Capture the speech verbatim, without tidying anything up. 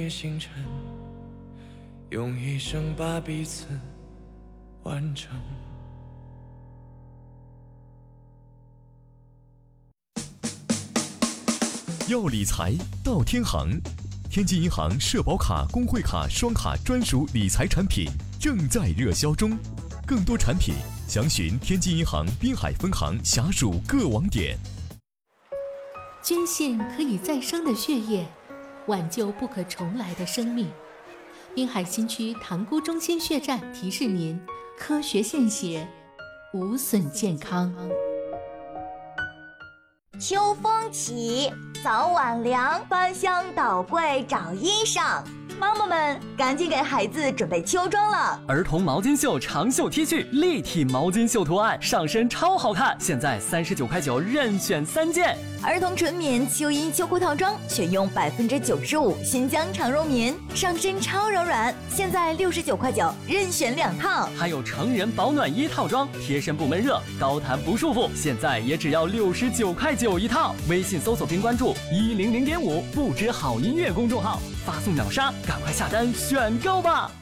星辰，用一生把彼此完成。 要理财到天行，天津银行社保卡、工会卡双卡专属理财产品正在热销中，更多产品详询天津银行滨海分行辖属各网点。 捐献可以再生的血液，挽救不可重来的生命。滨海新区塘沽中心血站提示您：科学献血，无损健康。 秋风起，早晚凉，翻箱倒柜找衣裳。妈妈们，赶紧给孩子准备秋装了。 儿童毛巾袖长袖 T 恤，立体毛巾袖图案，上身超好看，现在三十九块九，任选三件。 儿童纯棉秋衣秋裤套装，选用百分之九十五新疆长绒棉，上身超柔软，现在六十九块九，任选两套。 还有成人保暖衣套装，贴身不闷热，高弹不束缚，现在也只要六十九块九一套。微信搜索并关注一零零点五不知好音乐公众号，发送秒杀，赶快下单选购吧。